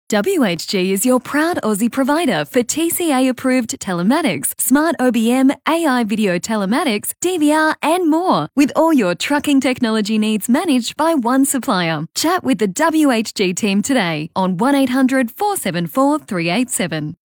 WHG is your proud Aussie provider for TCA-approved telematics, smart OBM, AI video telematics, DVR and more, with all your trucking technology needs managed by one supplier. Chat with the WHG team today on 1800 474 387.